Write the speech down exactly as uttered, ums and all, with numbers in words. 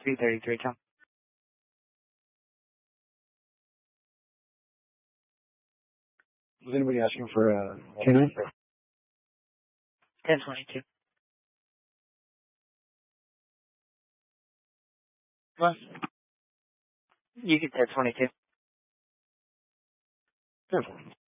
three thirty-three, Tom. Was anybody asking for a canine? ten twenty-two. Well, you get ten twenty-two. Careful.